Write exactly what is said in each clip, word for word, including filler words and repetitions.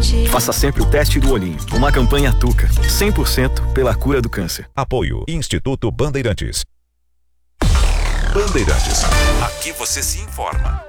Faça sempre o teste do olhinho. Uma campanha Tuca, cem por cento pela cura do câncer. Apoio Instituto Bandeirantes. Bandeirantes. Aqui você se informa.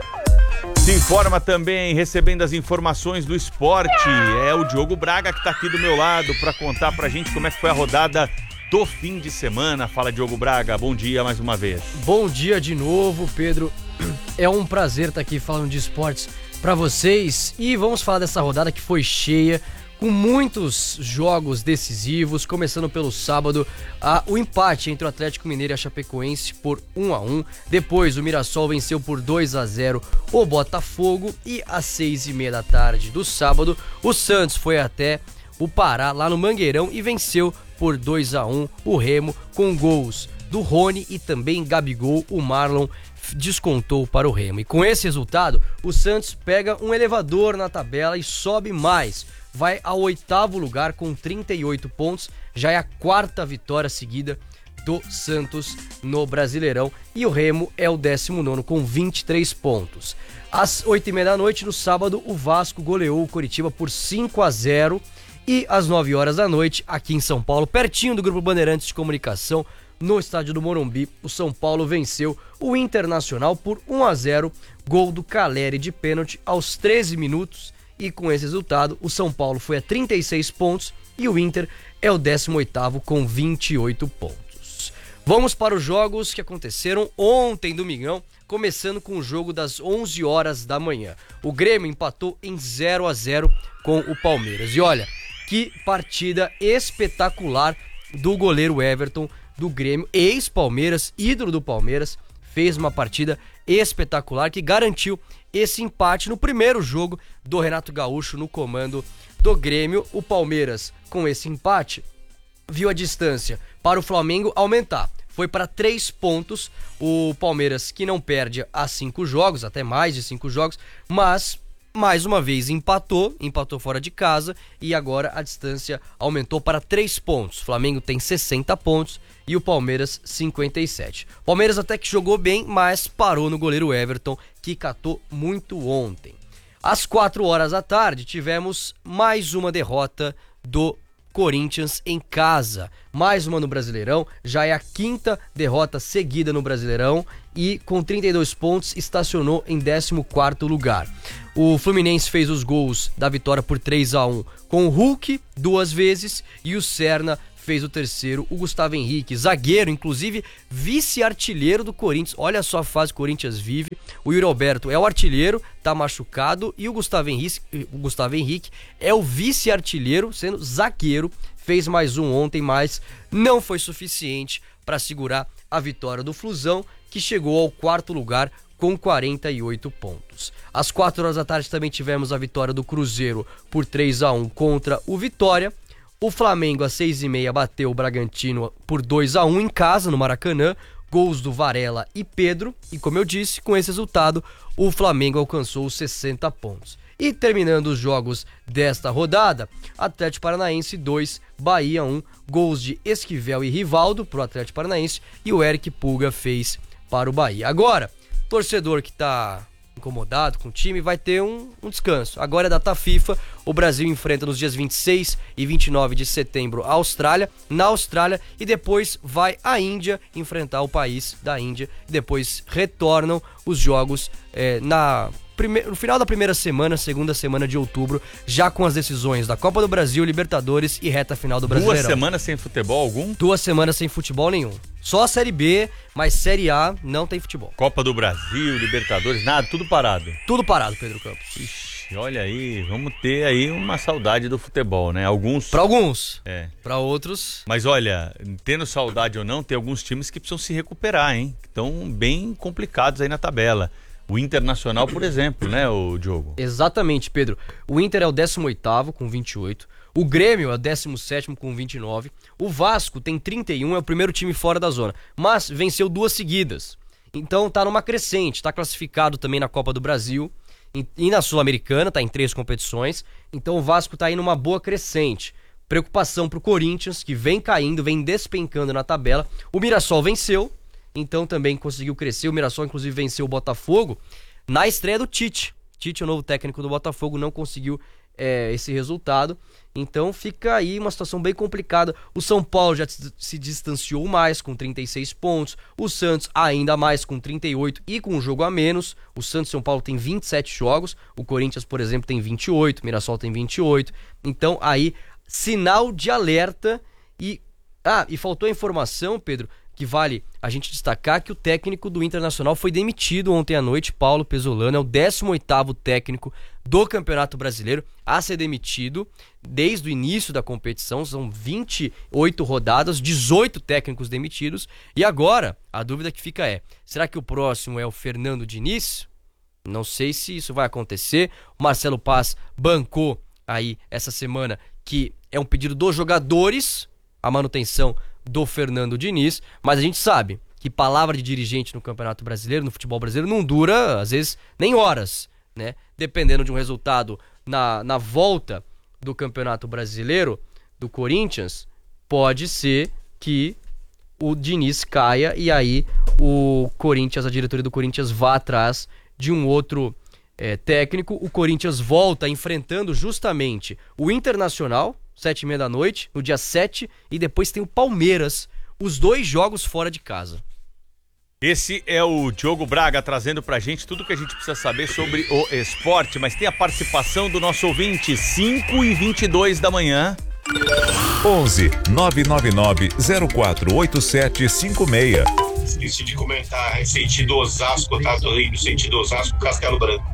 Se informa também, recebendo as informações do esporte. É o Diogo Braga que está aqui do meu lado para contar pra gente como é que foi a rodada do fim de semana. Fala, Diogo Braga, bom dia mais uma vez. Bom dia de novo, Pedro. É um prazer estar aqui falando de esportes para vocês e vamos falar dessa rodada que foi cheia, com muitos jogos decisivos, começando pelo sábado, a, o empate entre o Atlético Mineiro e a Chapecoense por um a um, depois o Mirassol venceu por dois a zero o Botafogo e às seis e meia da tarde do sábado, o Santos foi até o Pará, lá no Mangueirão, e venceu por dois a um o Remo, com gols do Rony e também Gabigol. O Marlon descontou para o Remo. E com esse resultado, o Santos pega um elevador na tabela e sobe mais. Vai ao oitavo lugar com trinta e oito pontos. Já é a quarta vitória seguida do Santos no Brasileirão. E o Remo é o décimo nono com vinte e três pontos. Às oito e meia da noite, no sábado, o Vasco goleou o Coritiba por cinco a zero. E às nove horas da noite, aqui em São Paulo, pertinho do Grupo Bandeirantes de Comunicação, no estádio do Morumbi, o São Paulo venceu o Internacional por um a zero, gol do Caleri de pênalti aos treze minutos, e com esse resultado o São Paulo foi a trinta e seis pontos e o Inter é o décimo oitavo com vinte e oito pontos. Vamos para os jogos que aconteceram ontem, domingão, começando com o jogo das onze horas da manhã. O Grêmio empatou em zero a zero com o Palmeiras. E olha, que partida espetacular do goleiro Everton, do Grêmio, ex-Palmeiras, ídolo do Palmeiras, fez uma partida espetacular que garantiu esse empate no primeiro jogo do Renato Gaúcho no comando do Grêmio. O Palmeiras, com esse empate, viu a distância para o Flamengo aumentar. Foi para três pontos, o Palmeiras que não perde há cinco jogos, até mais de cinco jogos, mas mais uma vez empatou, empatou fora de casa e agora a distância aumentou para três pontos. O Flamengo tem sessenta pontos e o Palmeiras cinquenta e sete. O Palmeiras até que jogou bem, mas parou no goleiro Everton, que catou muito ontem. Às quatro horas da tarde tivemos mais uma derrota do Corinthians em casa, mais uma no Brasileirão, já é a quinta derrota seguida no Brasileirão e com trinta e dois pontos estacionou em décimo quarto lugar. O Fluminense fez os gols da vitória por três a um com o Hulk duas vezes e o Serna fez o terceiro, o Gustavo Henrique, zagueiro, inclusive vice-artilheiro do Corinthians. Olha só a fase que o Corinthians vive. O Yuri Alberto é o artilheiro, tá machucado, e o Gustavo Henrique, o Gustavo Henrique é o vice-artilheiro, sendo zagueiro. Fez mais um ontem, mas não foi suficiente para segurar a vitória do Flusão, que chegou ao quarto lugar com quarenta e oito pontos. Às quatro horas da tarde também tivemos a vitória do Cruzeiro por três a um contra o Vitória. O Flamengo, às seis e meia, bateu o Bragantino por dois a um em casa, no Maracanã. Gols do Varela e Pedro. E como eu disse, com esse resultado, o Flamengo alcançou os sessenta pontos. E terminando os jogos desta rodada, Atlético Paranaense dois, Bahia um. Gols de Esquivel e Rivaldo para o Atlético Paranaense. E o Eric Pulga fez para o Bahia. Agora, torcedor que está incomodado com o time vai ter um, um descanso. Agora é data FIFA, o Brasil enfrenta nos dias vinte e seis e vinte e nove de setembro a Austrália, na Austrália, e depois vai à Índia enfrentar o país da Índia, e depois retornam os jogos é, na prime... no final da primeira semana, segunda semana de outubro, já com as decisões da Copa do Brasil, Libertadores e reta final do Brasileirão. Duas semanas sem futebol algum? Duas semanas sem futebol nenhum. Só a Série B, mas Série A não tem futebol. Copa do Brasil, Libertadores, nada, tudo parado. Tudo parado, Pedro Campos. Ixi, olha aí, vamos ter aí uma saudade do futebol, né? Alguns... Pra alguns. É. Pra outros... Mas olha, tendo saudade ou não, tem alguns times que precisam se recuperar, hein? Que estão bem complicados aí na tabela. O Internacional, por exemplo, né, o Diogo? Exatamente, Pedro. O Inter é o décimo oitavo com vinte e oito. O Grêmio é o décimo sétimo com vinte e nove. O Vasco tem trinta e um, é o primeiro time fora da zona. Mas venceu duas seguidas. Então tá numa crescente. Tá classificado também na Copa do Brasil. E na Sul-Americana, tá em três competições. Então o Vasco tá aí numa boa crescente. Preocupação pro Corinthians, que vem caindo, vem despencando na tabela. O Mirassol venceu, então também conseguiu crescer. O Mirassol, inclusive, venceu o Botafogo na estreia do Tite. Tite, o novo técnico do Botafogo, não conseguiu é, esse resultado. Então fica aí uma situação bem complicada. O São Paulo já se distanciou mais com trinta e seis pontos. O Santos ainda mais com trinta e oito e com um jogo a menos. O Santos e São Paulo tem vinte e sete jogos. O Corinthians, por exemplo, tem vinte e oito. O Mirassol tem vinte e oito. Então aí, sinal de alerta. E, ah, e faltou a informação, Pedro, que vale a gente destacar que o técnico do Internacional foi demitido ontem à noite. Paulo Pesolano é o décimo oitavo técnico do Campeonato Brasileiro a ser demitido desde o início da competição. São vinte e oito rodadas, dezoito técnicos demitidos. E agora, a dúvida que fica é, será que o próximo é o Fernando Diniz? Não sei se isso vai acontecer. O Marcelo Paz bancou aí essa semana que é um pedido dos jogadores, a manutenção do Fernando Diniz, mas a gente sabe que palavra de dirigente no Campeonato Brasileiro, no futebol brasileiro, não dura, às vezes, nem horas, né? Dependendo de um resultado na, na volta do Campeonato Brasileiro, do Corinthians, pode ser que o Diniz caia e aí o Corinthians, a diretoria do Corinthians vá atrás de um outro é, técnico. O Corinthians volta enfrentando justamente o Internacional, sete e meia da noite, no dia sete, e depois tem o Palmeiras, os dois jogos fora de casa. Esse é o Diogo Braga trazendo pra gente tudo que a gente precisa saber sobre o esporte, mas tem a participação do nosso ouvinte, cinco e vinte e dois da manhã. onze nove nove nove zero quatro oito sete cinco seis. Esqueci de comentar, sentido Osasco, tá? Tô indo sentido Osasco, Castelo Branco.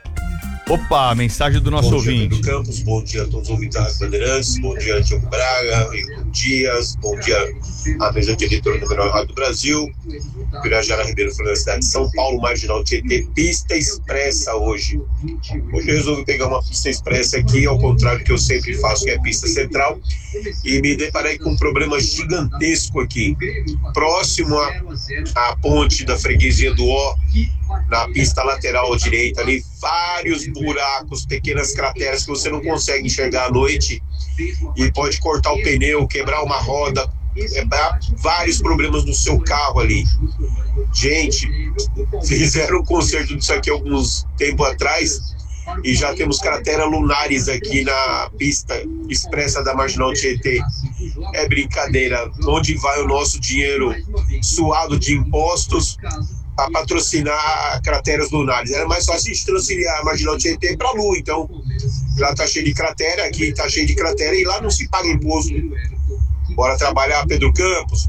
Opa, a mensagem do nosso bom ouvinte. Bom dia, Pedro Campos, bom dia a todos os ouvintes da Rádio Bandeirantes, bom dia, Diogo Braga, Hilton Dias, bom dia a mesa diretora do Melhor Rádio do Brasil, Pirajara Ribeiro, Fernando, cidade de São Paulo, Marginal Tietê, pista expressa hoje. Hoje eu resolvi pegar uma pista expressa aqui, ao contrário do que eu sempre faço, que é pista central, e me deparei com um problema gigantesco aqui, próximo à, à ponte da freguesia do Ó, na pista lateral à direita, ali, vários buracos, pequenas crateras que você não consegue enxergar à noite e pode cortar o pneu, quebrar uma roda, quebrar vários problemas no seu carro ali. Gente, fizeram um conserto disso aqui alguns tempo atrás e já temos crateras lunares aqui na pista expressa da Marginal Tietê. É brincadeira. Onde vai o nosso dinheiro suado de impostos para patrocinar crateras lunares? Era mais fácil de transferir a Marginal Tietê para a Lua. Então, lá tá cheio de cratera, aqui tá cheio de cratera e lá não se paga imposto. Bora trabalhar, Pedro Campos.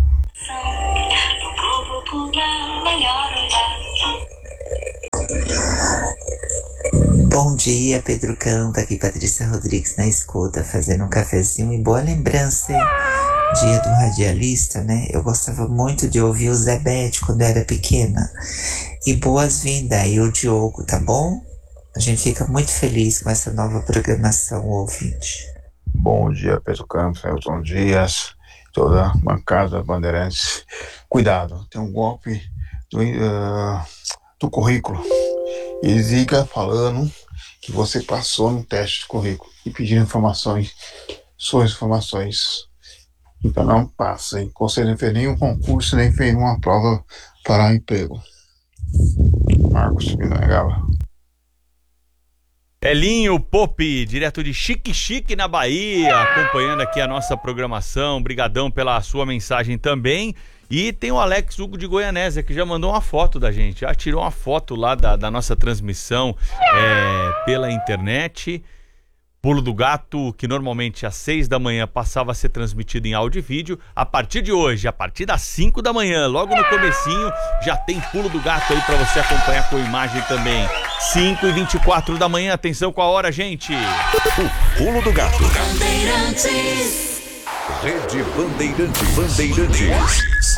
Bom dia, Pedro Campos. Aqui Patrícia Rodrigues na escuta, fazendo um cafezinho e boa lembrança, hein? Dia do radialista, né? Eu gostava muito de ouvir o Zé Bete quando eu era pequena. E boas-vindas aí, o Diogo, tá bom? A gente fica muito feliz com essa nova programação, ouvinte. Bom dia, Pedro Campos, Elton Dias, toda a bancada Bandeirantes. Cuidado, tem um golpe do, uh, do currículo. Eles ligam falando que você passou no teste de currículo e pedindo informações, suas informações. Então não passa, hein? Você não fez nenhum concurso, nem fez uma prova para um emprego. Marcos Pinagala. Elinho Pope, direto de Chique Chique na Bahia, acompanhando aqui a nossa programação. Brigadão pela sua mensagem também. E tem o Alex Hugo de Goianésia, que já mandou uma foto da gente, já tirou uma foto lá da, da nossa transmissão é, pela internet. Pulo do Gato, que normalmente às seis da manhã passava a ser transmitido em áudio e vídeo. A partir de hoje, a partir das cinco da manhã, logo no comecinho, já tem Pulo do Gato aí pra você acompanhar com imagem também. cinco e vinte e quatro da manhã, atenção com a hora, gente. O Pulo do Gato. Bandeirantes. Rede Bandeirantes. Bandeirantes.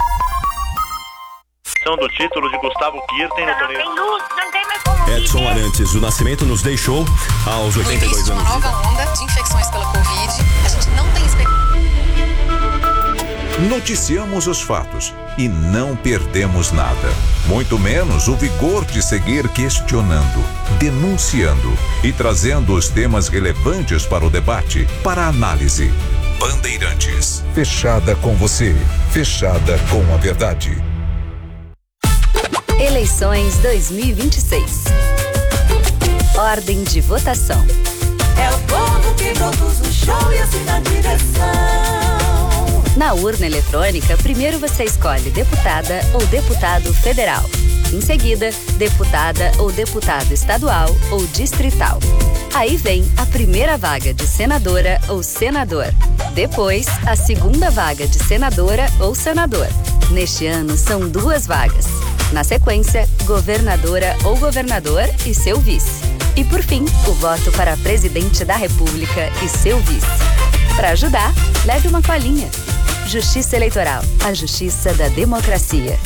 Do título de Gustavo Kirten no torneio. Tem luz, não tem mais como Edson viver. Arantes do Nascimento nos deixou aos oitenta e dois anos. Uma nova onda de infecções pela Covid. A gente não tem expectativa. Noticiamos os fatos e não perdemos nada. Muito menos o vigor de seguir questionando, denunciando e trazendo os temas relevantes para o debate, para a análise. Bandeirantes. Fechada com você. Fechada com a verdade. Eleições dois mil e vinte e seis. Ordem de votação. É o povo. Na urna eletrônica, primeiro você escolhe deputada ou deputado federal. Em seguida, deputada ou deputado estadual ou distrital. Aí vem a primeira vaga de senadora ou senador. Depois, a segunda vaga de senadora ou senador. Neste ano, são duas vagas. Na sequência, governadora ou governador e seu vice. E por fim, o voto para presidente da República e seu vice. Para ajudar, leve uma colinha. Justiça Eleitoral, a justiça da democracia.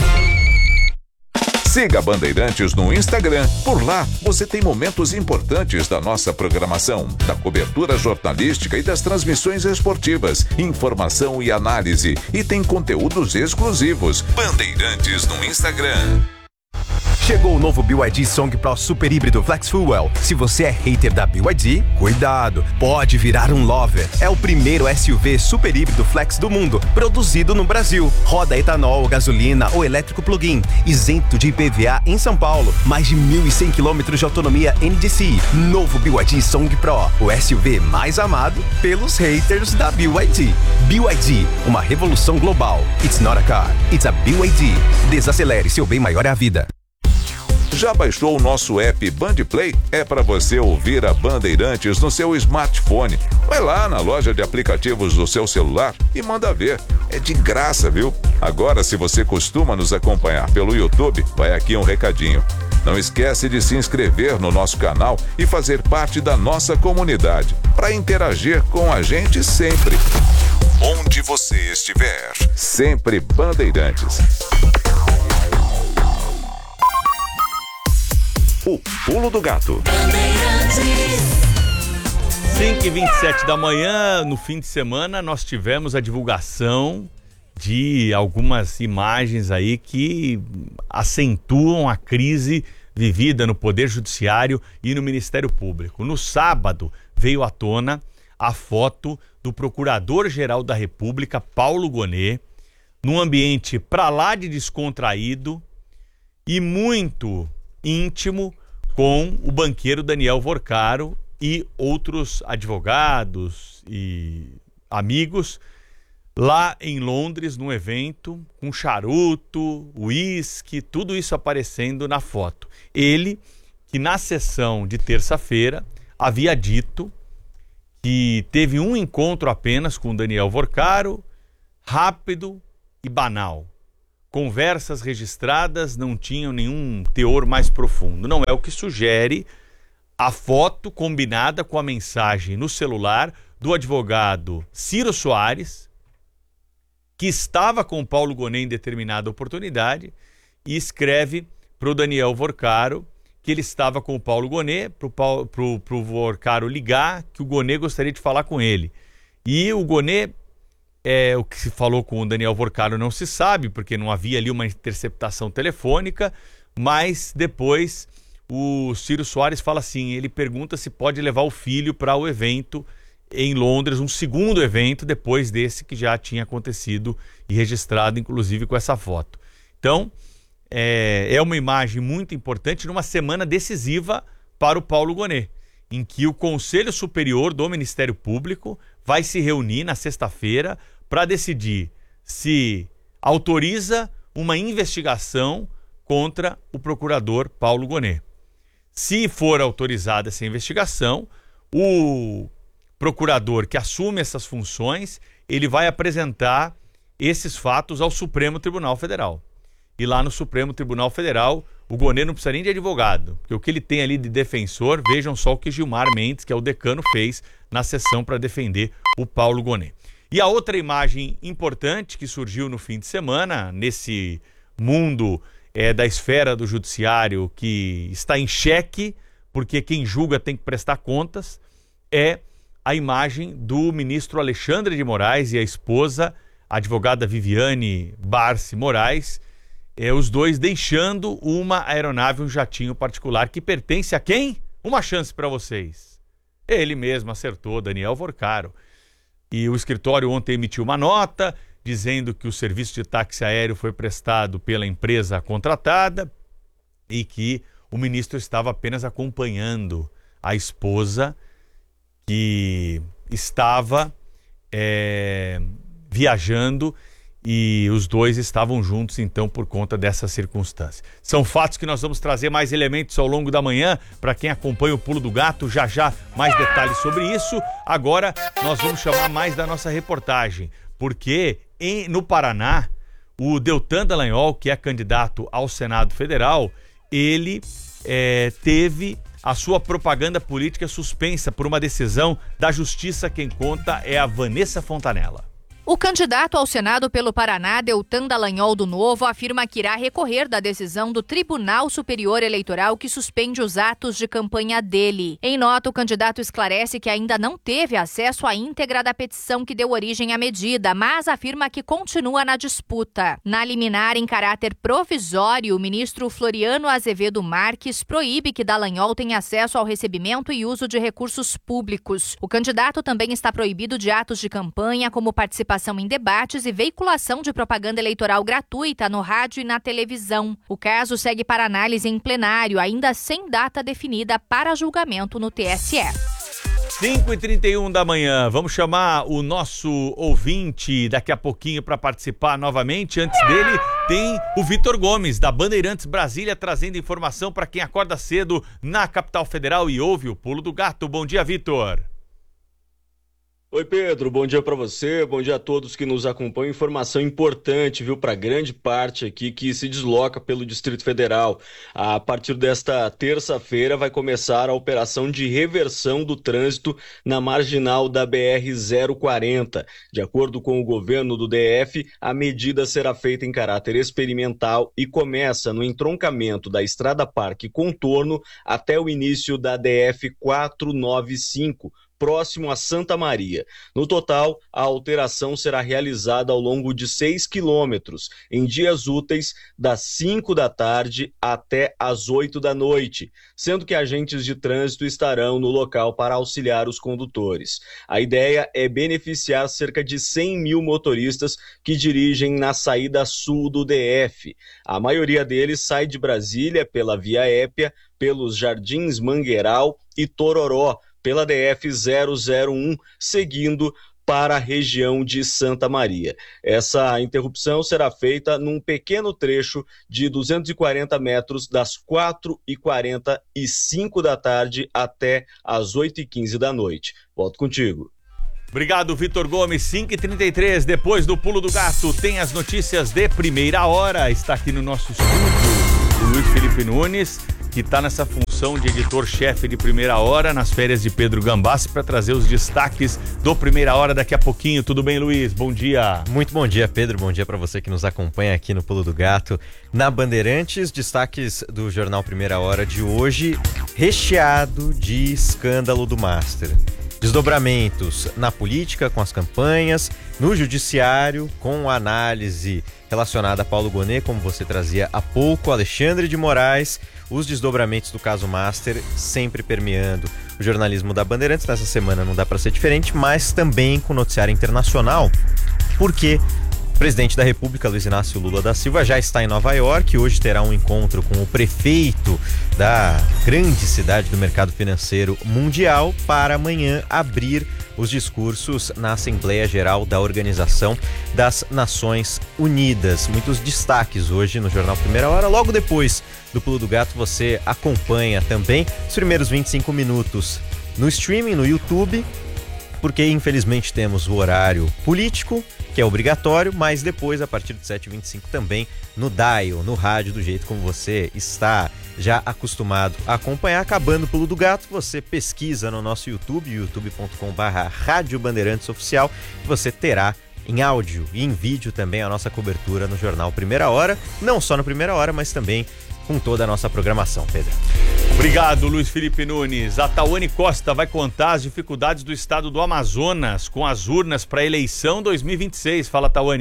Siga Bandeirantes no Instagram. Por lá, você tem momentos importantes da nossa programação, da cobertura jornalística e das transmissões esportivas, informação e análise. E tem conteúdos exclusivos. Bandeirantes no Instagram. Chegou o novo B Y D Song Pro Super Híbrido Flex Fuel. Se você é hater da B Y D, cuidado, pode virar um lover. É o primeiro S U V super híbrido flex do mundo, produzido no Brasil. Roda etanol, gasolina ou elétrico plug-in, isento de I P V A em São Paulo. Mais de mil e cem quilômetros de autonomia N D C I. Novo B Y D Song Pro, o S U V mais amado pelos haters da B Y D. B Y D, uma revolução global. It's not a car, it's a B Y D. Desacelere, seu bem maior é a vida. Já baixou o nosso app Bandplay? É para você ouvir a Bandeirantes no seu smartphone. Vai lá na loja de aplicativos do seu celular e manda ver. É de graça, viu? Agora, se você costuma nos acompanhar pelo YouTube, vai aqui um recadinho. Não esquece de se inscrever no nosso canal e fazer parte da nossa comunidade, para interagir com a gente sempre. Onde você estiver, sempre Bandeirantes. O Pulo do Gato. cinco e vinte e sete da manhã, no fim de semana, nós tivemos a divulgação de algumas imagens aí que acentuam a crise vivida no Poder Judiciário e no Ministério Público. No sábado, veio à tona a foto do Procurador-Geral da República, Paulo Gonet, num ambiente pra lá de descontraído e muito íntimo com o banqueiro Daniel Vorcaro e outros advogados e amigos lá em Londres, num evento com charuto, uísque, tudo isso aparecendo na foto. Ele, que na sessão de terça-feira havia dito que teve um encontro apenas com o Daniel Vorcaro, rápido e banal. Conversas registradas não tinham nenhum teor mais profundo. Não é o que sugere a foto combinada com a mensagem no celular do advogado Ciro Soares, que estava com Paulo Gonet em determinada oportunidade, e escreve para o Daniel Vorcaro que ele estava com o Paulo Gonet, para o Vorcaro ligar, que o Gonet gostaria de falar com ele. E o Gonet... É, o que se falou com o Daniel Vorcaro não se sabe, porque não havia ali uma interceptação telefônica, mas depois o Ciro Soares fala assim, ele pergunta se pode levar o filho para o evento em Londres, um segundo evento depois desse que já tinha acontecido e registrado, inclusive com essa foto. Então, é, é uma imagem muito importante numa semana decisiva para o Paulo Gonet, em que o Conselho Superior do Ministério Público vai se reunir na sexta-feira para decidir se autoriza uma investigação contra o procurador Paulo Gonet. Se for autorizada essa investigação, o procurador que assume essas funções, ele vai apresentar esses fatos ao Supremo Tribunal Federal. E lá no Supremo Tribunal Federal, o Gonet não precisa nem de advogado, porque o que ele tem ali de defensor, vejam só o que Gilmar Mendes, que é o decano, fez na sessão para defender o Paulo Gonet. E a outra imagem importante que surgiu no fim de semana, nesse mundo é, da esfera do judiciário que está em xeque, porque quem julga tem que prestar contas, é a imagem do ministro Alexandre de Moraes e a esposa, a advogada Viviane Barsi Moraes, É, os dois deixando uma aeronave, um jatinho particular que pertence a quem? Uma chance para vocês. Ele mesmo acertou, Daniel Vorcaro. E o escritório ontem emitiu uma nota dizendo que o serviço de táxi aéreo foi prestado pela empresa contratada e que o ministro estava apenas acompanhando a esposa que estava é, viajando e os dois estavam juntos, então, por conta dessa circunstância. São fatos que nós vamos trazer mais elementos ao longo da manhã para quem acompanha o Pulo do Gato, já já mais detalhes sobre isso. Agora nós vamos chamar mais da nossa reportagem, porque em, no Paraná, o Deltan Dallagnol, que é candidato ao Senado Federal, ele é, teve a sua propaganda política suspensa por uma decisão da Justiça. Quem conta é a Vanessa Fontanella. O candidato ao Senado pelo Paraná, Deltan Dallagnol do Novo, afirma que irá recorrer da decisão do Tribunal Superior Eleitoral que suspende os atos de campanha dele. Em nota, o candidato esclarece que ainda não teve acesso à íntegra da petição que deu origem à medida, mas afirma que continua na disputa. Na liminar em caráter provisório, o ministro Floriano Azevedo Marques proíbe que Dallagnol tenha acesso ao recebimento e uso de recursos públicos. O candidato também está proibido de atos de campanha, como participação em debates e veiculação de propaganda eleitoral gratuita no rádio e na televisão. O caso segue para análise em plenário, ainda sem data definida para julgamento no T S E. cinco e trinta e um da manhã, vamos chamar o nosso ouvinte daqui a pouquinho para participar novamente. Antes dele tem o Vitor Gomes, da Bandeirantes Brasília, trazendo informação para quem acorda cedo na capital federal e ouve o Pulo do Gato. Bom dia, Vitor. Oi, Pedro, bom dia para você, bom dia a todos que nos acompanham. Informação importante, viu, para grande parte aqui que se desloca pelo Distrito Federal. A partir desta terça-feira vai começar a operação de reversão do trânsito na marginal da B R zero quarenta. De acordo com o governo do D F, a medida será feita em caráter experimental e começa no entroncamento da Estrada Parque Contorno até o início da D F quatrocentos e noventa e cinco, próximo a Santa Maria. No total, a alteração será realizada ao longo de seis quilômetros, em dias úteis, das cinco da tarde até as oito da noite, sendo que agentes de trânsito estarão no local para auxiliar os condutores. A ideia é beneficiar cerca de cem mil motoristas que dirigem na saída sul do D F. A maioria deles sai de Brasília pela Via Épia, pelos Jardins Mangueiral e Tororó, pela D F zero zero um, seguindo para a região de Santa Maria. Essa interrupção será feita num pequeno trecho de duzentos e quarenta metros, das quatro e quarenta e cinco da tarde até as oito e quinze da noite. Volto contigo. Obrigado, Vitor Gomes. cinco e trinta e três, depois do Pulo do Gato, tem as notícias de primeira hora. Está aqui no nosso estúdio o Luiz Felipe Nunes, que está nessa função de editor-chefe de Primeira Hora, nas férias de Pedro Gambassi, para trazer os destaques do Primeira Hora daqui a pouquinho. Tudo bem, Luiz? Bom dia. Muito bom dia, Pedro. Bom dia para você que nos acompanha aqui no Pulo do Gato. Na Bandeirantes, destaques do Jornal Primeira Hora de hoje, recheado de escândalo do Master. Desdobramentos na política com as campanhas, no judiciário com a análise relacionada a Paulo Gonet, como você trazia há pouco, Alexandre de Moraes, os desdobramentos do caso Master sempre permeando o jornalismo da Bandeirantes. Nessa semana não dá para ser diferente, mas também com o noticiário internacional, porque o presidente da República, Luiz Inácio Lula da Silva, já está em Nova York. Hoje terá um encontro com o prefeito da grande cidade do mercado financeiro mundial para amanhã abrir os discursos na Assembleia Geral da Organização das Nações Unidas. Muitos destaques hoje no Jornal Primeira Hora. Logo depois do Pulo do Gato, você acompanha também os primeiros vinte e cinco minutos no streaming, no YouTube, porque infelizmente temos o horário político, que é obrigatório, mas depois, a partir de sete e vinte e cinco, também no dial, no rádio, do jeito como você está já acostumado a acompanhar. Acabando o Pulo do Gato, você pesquisa no nosso YouTube, youtube ponto com barra Rádio Bandeirantes Oficial, e você terá em áudio e em vídeo também a nossa cobertura no Jornal Primeira Hora, não só no Primeira Hora, mas também com toda a nossa programação, Pedro. Obrigado, Luiz Felipe Nunes. A Tawane Costa vai contar as dificuldades do estado do Amazonas com as urnas para a eleição dois mil e vinte e seis. Fala, Tawane.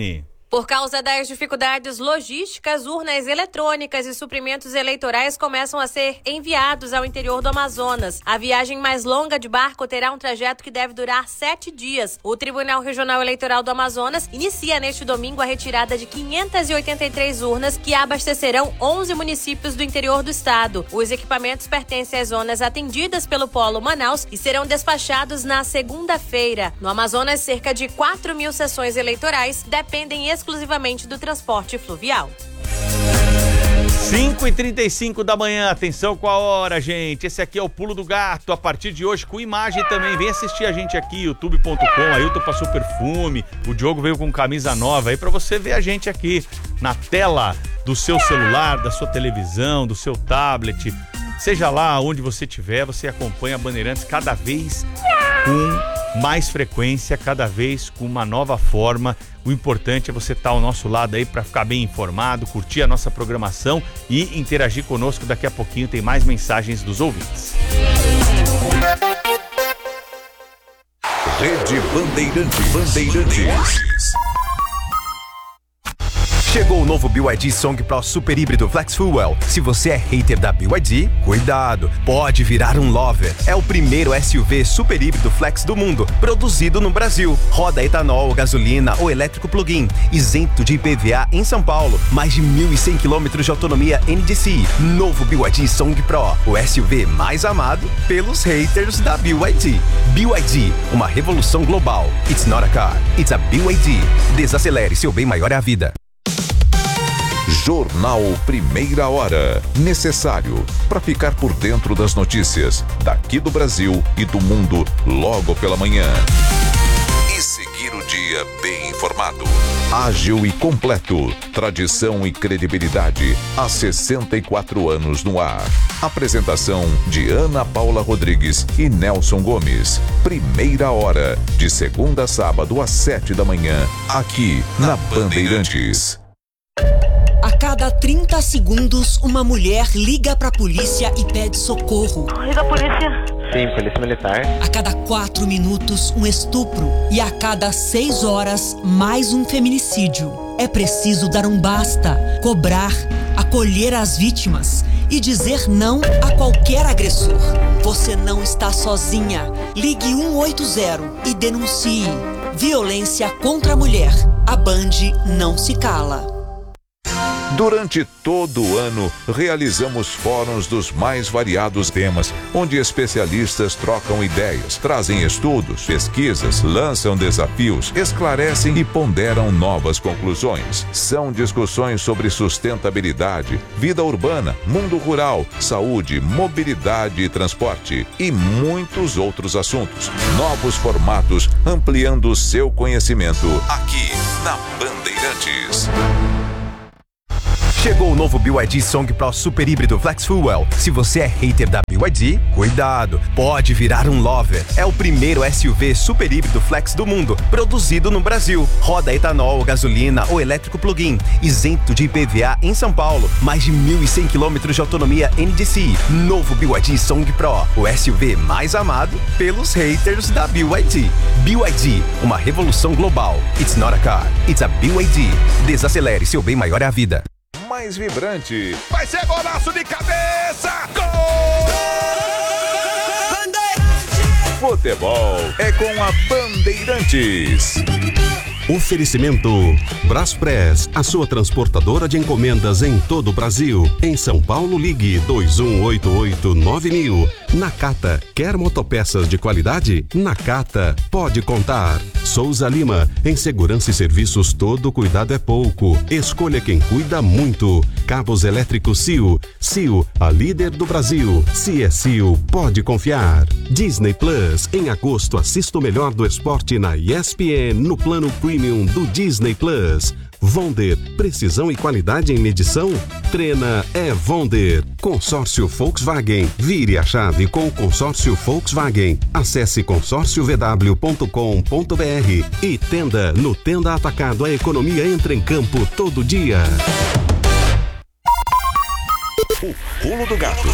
Por causa das dificuldades logísticas, urnas eletrônicas e suprimentos eleitorais começam a ser enviados ao interior do Amazonas. A viagem mais longa de barco terá um trajeto que deve durar sete dias. O Tribunal Regional Eleitoral do Amazonas inicia neste domingo a retirada de quinhentas e oitenta e três urnas que abastecerão onze municípios do interior do estado. Os equipamentos pertencem às zonas atendidas pelo Polo Manaus e serão despachados na segunda-feira. No Amazonas, cerca de quatro mil sessões eleitorais dependem exclusivamente do transporte fluvial. cinco e trinta e cinco da manhã, atenção com a hora, gente. Esse aqui é o Pulo do Gato, a partir de hoje com imagem também. Vem assistir a gente aqui, youtube ponto com, Ailton passou perfume, o Diogo veio com camisa nova aí pra você ver a gente aqui na tela do seu celular, da sua televisão, do seu tablet. Seja lá onde você estiver, você acompanha a Bandeirantes cada vez com mais frequência, cada vez com uma nova forma. O importante é você estar ao nosso lado aí para ficar bem informado, curtir a nossa programação e interagir conosco. Daqui a pouquinho tem mais mensagens dos ouvintes. Rede Bandeirantes. Bandeirantes. Chegou o novo B Y D Song Pro Super Híbrido Flex Fuel. Se você é hater da B Y D, cuidado, pode virar um lover. É o primeiro S U V super híbrido flex do mundo, produzido no Brasil. Roda etanol, gasolina ou elétrico plug-in, isento de I P V A em São Paulo. Mais de mil e cem quilômetros de autonomia N D C I. Novo B Y D Song Pro, o S U V mais amado pelos haters da B Y D. B Y D, uma revolução global. It's not a car, it's a B Y D. Desacelere, seu bem maior é a vida. Jornal Primeira Hora. Necessário para ficar por dentro das notícias daqui do Brasil e do mundo logo pela manhã. E seguir o dia bem informado. Ágil e completo. Tradição e credibilidade. Há sessenta e quatro anos no ar. Apresentação de Ana Paula Rodrigues e Nelson Gomes. Primeira Hora. De segunda a sábado às sete da manhã. Aqui na Bandeirantes. A cada trinta segundos, uma mulher liga pra polícia e pede socorro. Liga a polícia. Sim, polícia militar. A cada quatro minutos, um estupro. E a cada seis horas, mais um feminicídio. É preciso dar um basta, cobrar, acolher as vítimas e dizer não a qualquer agressor. Você não está sozinha. Ligue um oito zero e denuncie. Violência contra a mulher. A Band não se cala. Durante todo o ano, realizamos fóruns dos mais variados temas, onde especialistas trocam ideias, trazem estudos, pesquisas, lançam desafios, esclarecem e ponderam novas conclusões. São discussões sobre sustentabilidade, vida urbana, mundo rural, saúde, mobilidade e transporte e muitos outros assuntos. Novos formatos, ampliando o seu conhecimento aqui na Bandeirantes. Chegou o novo B Y D Song Pro Super Híbrido Flex Fuel. Se você é hater da B Y D, cuidado, pode virar um lover. É o primeiro S U V super híbrido flex do mundo, produzido no Brasil. Roda etanol, gasolina ou elétrico plug-in, isento de I P V A em São Paulo. Mais de mil e cem quilômetros de autonomia N D C I. Novo B Y D Song Pro, o S U V mais amado pelos haters da B Y D. B Y D, uma revolução global. It's not a car, it's a B Y D. Desacelere, seu bem maior é a vida. Mais vibrante. Vai ser golaço de cabeça! Gol! Bandeirantes! Futebol é com a Bandeirantes. Oferecimento Braspress, a sua transportadora de encomendas em todo o Brasil. Em São Paulo, ligue dois um oito oito nove mil. Nakata, quer motopeças de qualidade? Nakata, pode contar. Souza Lima, em segurança e serviços todo cuidado é pouco. Escolha quem cuida muito. Cabos elétricos C I O. C I O, a líder do Brasil. Se é C I O, pode confiar. Disney Plus, em agosto assista o melhor do esporte na E S P N no plano Premium do Disney Plus. Vonder, precisão e qualidade em medição? Trena é Vonder. Consórcio Volkswagen. Vire a chave com o consórcio Volkswagen. Acesse consórcio v w ponto com ponto b r e Tenda. No Tenda Atacado, a economia entra em campo todo dia. O Pulo do Gato.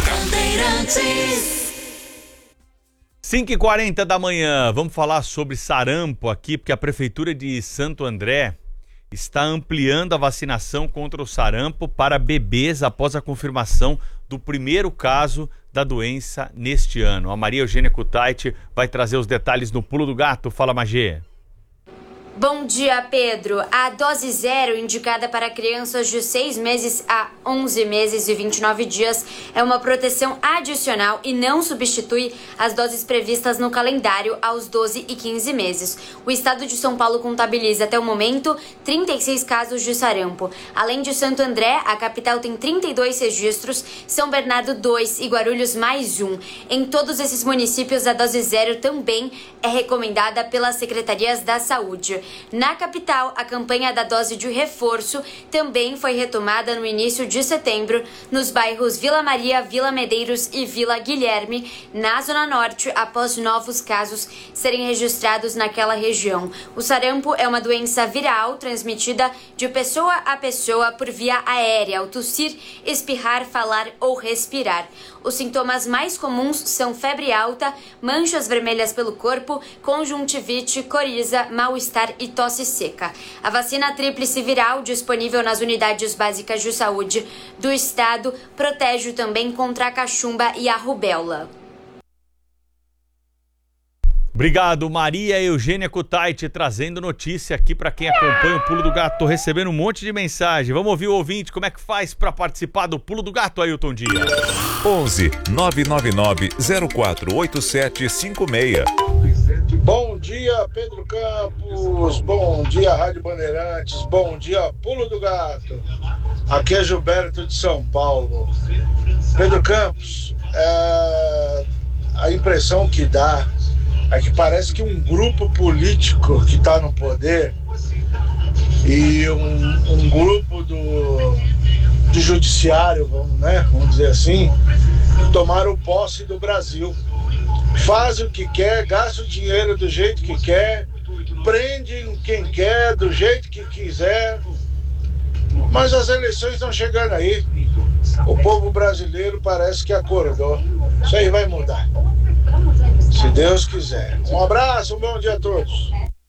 cinco e quarenta da manhã, vamos falar sobre sarampo aqui, porque a Prefeitura de Santo André está ampliando a vacinação contra o sarampo para bebês após a confirmação do primeiro caso da doença neste ano. A Maria Eugênia Kutaiti vai trazer os detalhes no Pulo do Gato. Fala, Magê. Bom dia, Pedro. A dose zero, indicada para crianças de seis meses a onze meses e vinte e nove dias, é uma proteção adicional e não substitui as doses previstas no calendário aos doze e quinze meses. O estado de São Paulo contabiliza, até o momento, trinta e seis casos de sarampo. Além de Santo André, a capital tem trinta e dois registros, São Bernardo dois e Guarulhos mais um. Em todos esses municípios, a dose zero também é recomendada pelas secretarias da saúde. Na capital, a campanha da dose de reforço também foi retomada no início de setembro nos bairros Vila Maria, Vila Medeiros e Vila Guilherme, na Zona Norte, após novos casos serem registrados naquela região. O sarampo é uma doença viral transmitida de pessoa a pessoa por via aérea, ao tossir, espirrar, falar ou respirar. Os sintomas mais comuns são febre alta, manchas vermelhas pelo corpo, conjuntivite, coriza, mal-estar e tosse seca. A vacina tríplice viral, disponível nas unidades básicas de saúde do estado, protege também contra a cachumba e a rubéola. Obrigado, Maria Eugênia Kutaiti, trazendo notícia aqui para quem acompanha o Pulo do Gato. Tô recebendo um monte de mensagem. Vamos ouvir o ouvinte, como é que faz para participar do Pulo do Gato, Ailton Dias? onze nove nove nove zero quatro oito sete cinco seis. Bom dia, Pedro Campos. Bom dia, Rádio Bandeirantes. Bom dia, Pulo do Gato. Aqui é Gilberto de São Paulo. Pedro Campos, é... a impressão que dá é que parece que um grupo político que está no poder e um, um grupo do, do judiciário, vamos, né, vamos dizer assim, tomaram posse do Brasil. Faz o que quer, gasta o dinheiro do jeito que quer, prende quem quer, do jeito que quiser. Mas as eleições estão chegando aí. O povo brasileiro parece que acordou. Isso aí vai mudar, se Deus quiser. Um abraço, um bom dia a todos.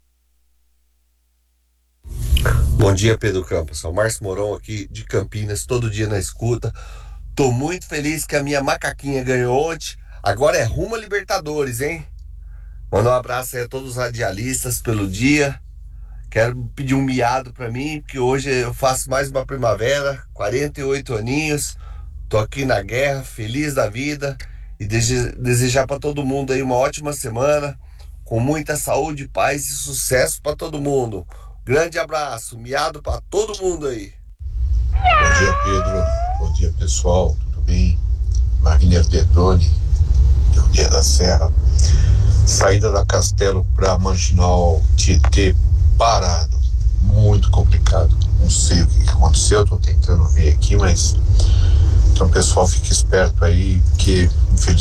Bom dia, Pedro Campos. Sou o Márcio Moron aqui de Campinas, todo dia na escuta. Tô muito feliz que a minha macaquinha ganhou ontem. Agora é rumo a Libertadores, hein? Manda um abraço aí a todos os radialistas pelo dia. Quero pedir um miado pra mim, porque hoje eu faço mais uma primavera, quarenta e oito aninhos. Tô aqui na guerra, feliz da vida. E desejar para todo mundo aí uma ótima semana, com muita saúde, paz e sucesso para todo mundo. Grande abraço, miado para todo mundo aí. Bom dia, Pedro. Bom dia, pessoal. Tudo bem? Wagner Dedoni, do Dia da Serra. Saída da Castelo para Marginal Tietê parado. Muito complicado. Não sei o que aconteceu, estou tentando ver aqui, mas então, pessoal, fique esperto aí, que infelizmente